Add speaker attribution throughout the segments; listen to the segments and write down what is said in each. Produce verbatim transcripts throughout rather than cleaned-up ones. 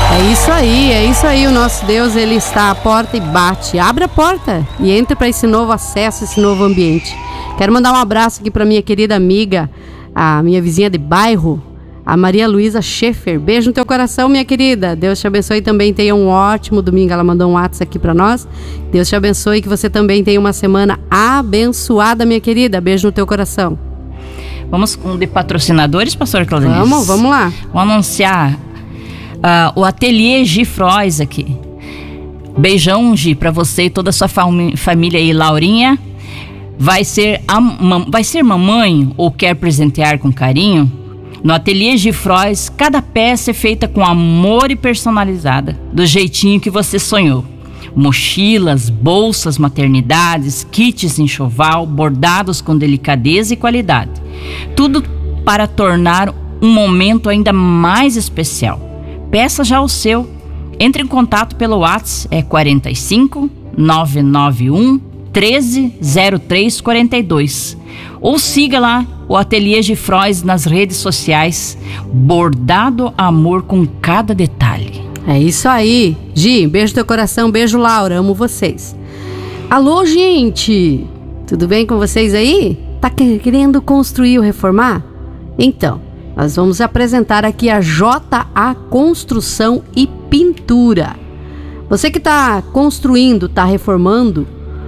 Speaker 1: É isso aí, é isso aí. O nosso Deus, ele está à porta e bate. Abre a porta e entre para esse novo acesso, esse novo ambiente. Quero mandar um abraço aqui para minha querida amiga, a minha vizinha de bairro, a Maria Luísa Schaefer. Beijo no teu coração, minha querida. Deus te abençoe, também tenha um ótimo domingo. Ela mandou um WhatsApp aqui para nós. Deus te abençoe, que você também tenha uma semana abençoada, minha querida. Beijo no teu coração.
Speaker 2: Vamos com de patrocinadores, pastor Claudinei?
Speaker 1: Vamos, vamos lá.
Speaker 2: Vou anunciar uh, o Ateliê Gifróis aqui. Beijão, Gi, para você e toda a sua fam- família aí, Laurinha. Vai ser, a, mam- vai ser mamãe ou quer presentear com carinho? No Ateliê Gifróis, cada peça é feita com amor e personalizada, do jeitinho que você sonhou. Mochilas, bolsas, maternidades, kits enxoval, bordados com delicadeza e qualidade. Tudo para tornar um momento ainda mais especial. Peça já o seu. Entre em contato pelo WhatsApp, é quarenta e cinco, nove nove um, treze, zero três quarenta e dois. Ou siga lá o Ateliê Gifróis nas redes sociais. Bordado amor com cada detalhe.
Speaker 1: É isso aí. Gi, beijo no teu coração, beijo, Laura, amo vocês. Alô, gente, tudo bem com vocês aí? Tá querendo construir ou reformar? Então, nós vamos apresentar aqui a J A Construção e Pintura. Você que está construindo, está reformando,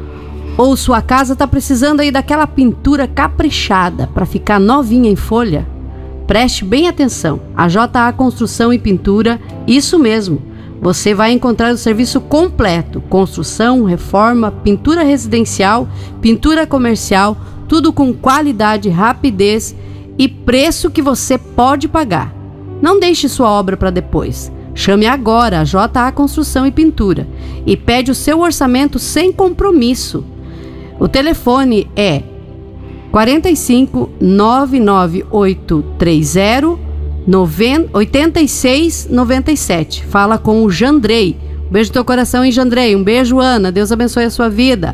Speaker 1: ou sua casa está precisando aí daquela pintura caprichada para ficar novinha em folha, preste bem atenção. A J A Construção e Pintura, isso mesmo, você vai encontrar o serviço completo: construção, reforma, pintura residencial, pintura comercial, tudo com qualidade, rapidez e preço que você pode pagar. Não deixe sua obra para depois. Chame agora a J A Construção e Pintura e pede o seu orçamento sem compromisso. O telefone é quarenta e cinco, nove nove oito três zero, oito seis nove sete. Fala com o Jandrei. Um beijo no teu coração, hein, Jandrei? Um beijo, Ana. Deus abençoe a sua vida.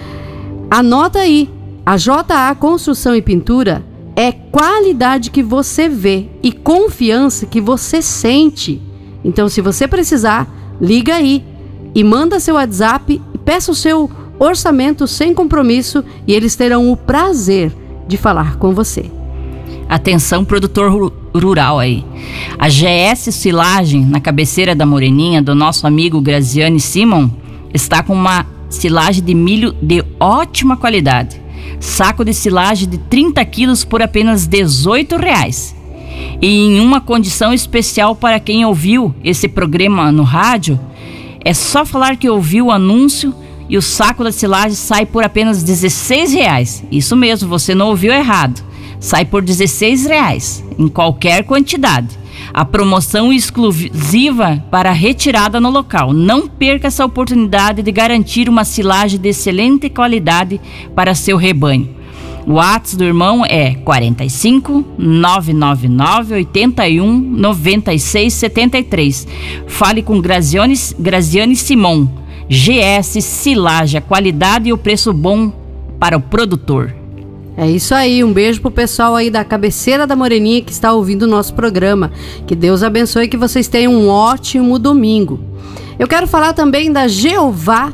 Speaker 1: Anota aí. A J A Construção e Pintura é qualidade que você vê e confiança que você sente. Então, se você precisar, liga aí e manda seu WhatsApp e peça o seu orçamento sem compromisso e eles terão o prazer de falar com você.
Speaker 2: Atenção, produtor ru- rural aí. A G S Silagem, na cabeceira da Moreninha, do nosso amigo Graziane Simon, está com uma silagem de milho de ótima qualidade. Saco de silagem de trinta quilos por apenas dezoito reais. E em uma condição especial para quem ouviu esse programa no rádio, é só falar que ouviu o anúncio e o saco da silagem sai por apenas dezesseis reais. Isso mesmo, você não ouviu errado. Sai por dezesseis reais, em qualquer quantidade. A promoção exclusiva para retirada no local. Não perca essa oportunidade de garantir uma silagem de excelente qualidade para seu rebanho. O WhatsApp do irmão é quarenta e cinco, nove nove nove, oito um, nove seis sete três. Fale com Graziane, Graziane Simon. G S Silagem, a qualidade e o preço bom para o produtor.
Speaker 1: É isso aí, um beijo pro pessoal aí da cabeceira da Moreninha que está ouvindo o nosso programa. Que Deus abençoe e que vocês tenham um ótimo domingo. Eu quero falar também da Jeová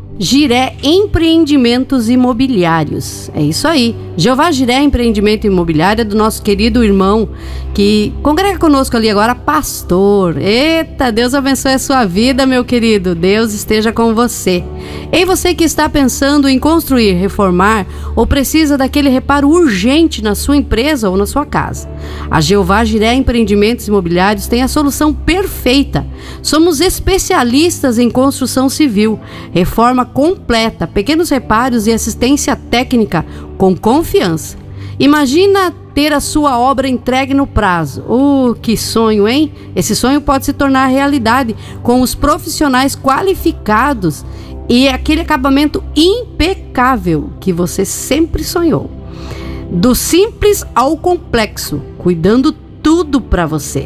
Speaker 1: Jiré Empreendimentos Imobiliários. É isso aí, Jeová Jiré Empreendimento Imobiliário é do nosso querido irmão que congrega conosco ali agora, pastor. Eita, Deus abençoe a sua vida, meu querido. Deus esteja com você. Ei, você que está pensando em construir, reformar ou precisa daquele reparo urgente na sua empresa ou na sua casa, a Jeová Jiré Empreendimentos Imobiliários tem a solução perfeita. Somos especialistas em construção civil, reforma completa, pequenos reparos e assistência técnica com confiança. Imagina ter a sua obra entregue no prazo. Oh, que sonho, hein? Esse sonho pode se tornar realidade com os profissionais qualificados e aquele acabamento impecável que você sempre sonhou. Do simples ao complexo, cuidando tudo para você.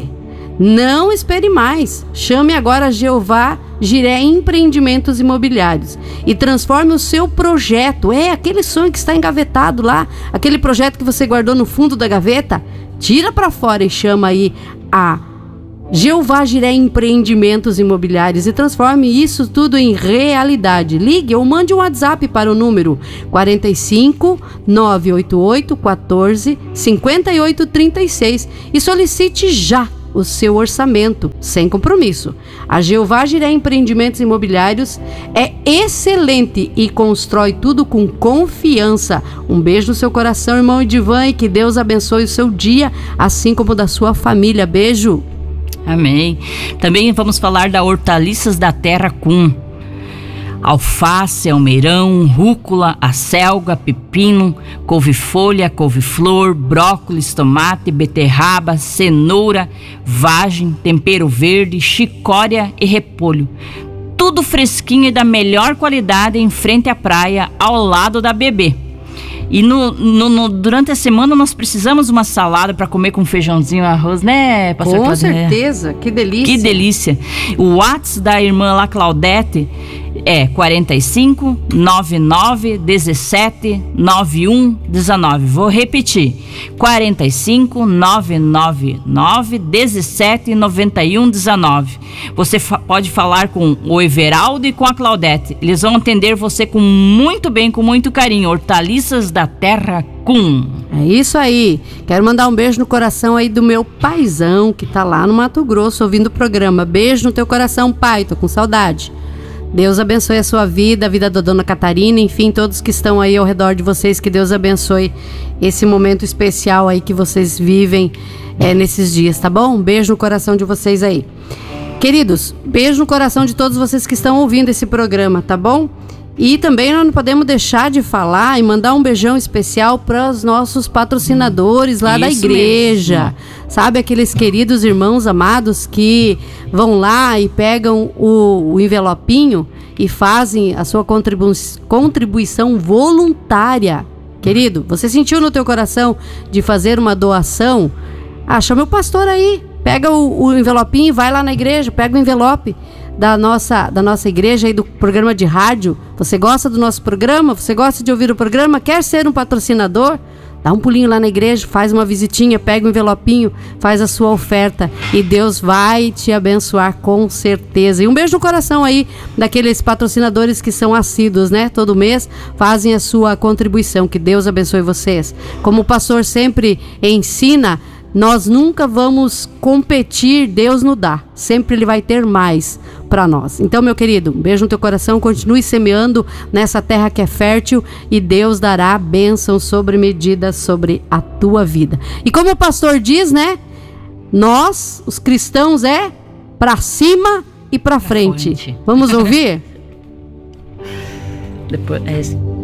Speaker 1: Não espere mais. Chame agora a Jeová Jiré Empreendimentos Imobiliários e transforme o seu projeto. É aquele sonho que está engavetado lá, aquele projeto que você guardou no fundo da gaveta. Tira para fora e chama aí a Jeová Jiré Empreendimentos Imobiliários e transforme isso tudo em realidade. Ligue ou mande um WhatsApp para o número quarenta e cinco, nove oito oito, quatorze, cinquenta e oito, trinta e seis e solicite já o seu orçamento, sem compromisso. A Jeová Jiré Empreendimentos Imobiliários é excelente e constrói tudo com confiança. Um beijo no seu coração, irmão Edivan, e que Deus abençoe o seu dia, assim como o da sua família. Beijo.
Speaker 2: Amém. Também vamos falar da Hortaliças da Terra Com. Alface, almeirão, rúcula, acelga, pepino, couve-folha, couve-flor, brócolis, tomate, beterraba, cenoura, vagem, tempero verde, chicória e repolho. Tudo fresquinho e da melhor qualidade em frente à praia, ao lado da Bebê. E no, no, no, durante a semana nós precisamos uma salada para comer com feijãozinho e arroz, né, pastor
Speaker 1: Com
Speaker 2: Claudete?
Speaker 1: certeza, que delícia.
Speaker 2: Que delícia. O WhatsApp da irmã lá, Claudete, é quarenta e cinco, noventa e nove, dezessete, noventa e um, dezenove. Vou repetir. quarenta e cinco, novecentos e noventa e nove, dezessete, noventa e um, dezenove. Você fa- pode falar com o Everaldo e com a Claudete. Eles vão atender você com muito bem, com muito carinho. Hortaliças da Terra Com.
Speaker 1: É isso aí. Quero mandar um beijo no coração aí do meu paizão, que tá lá no Mato Grosso ouvindo o programa. Beijo no teu coração, pai. Tô com saudade. Deus abençoe a sua vida, a vida da dona Catarina, enfim, todos que estão aí ao redor de vocês, que Deus abençoe esse momento especial aí que vocês vivem é, nesses dias, tá bom? Um beijo no coração de vocês aí. Queridos, beijo no coração de todos vocês que estão ouvindo esse programa, tá bom? E também nós não podemos deixar de falar e mandar um beijão especial para os nossos patrocinadores lá da igreja. Mesmo. Sabe, aqueles queridos irmãos amados que vão lá e pegam o, o envelopinho e fazem a sua contribu- contribuição voluntária. Querido, você sentiu no teu coração de fazer uma doação? Ah, chama o pastor aí. Pega o, o envelopinho e vai lá na igreja, pega o envelope da nossa, da nossa igreja e do programa de rádio. Você gosta do nosso programa? Você gosta de ouvir o programa? Quer ser um patrocinador? Dá um pulinho lá na igreja, faz uma visitinha, pega um envelopinho, faz a sua oferta e Deus vai te abençoar com certeza. E um beijo no coração aí daqueles patrocinadores que são assíduos, né? Todo mês fazem a sua contribuição. Que Deus abençoe vocês. Como o pastor sempre ensina, nós nunca vamos competir, Deus nos dá. Sempre Ele vai ter mais para nós. Então, meu querido, um beijo no teu coração, continue semeando nessa terra que é fértil e Deus dará bênção sobre medida sobre a tua vida. E como o pastor diz, né? Nós, os cristãos, é para cima e para frente. frente. Vamos ouvir?
Speaker 2: Depois, é esse.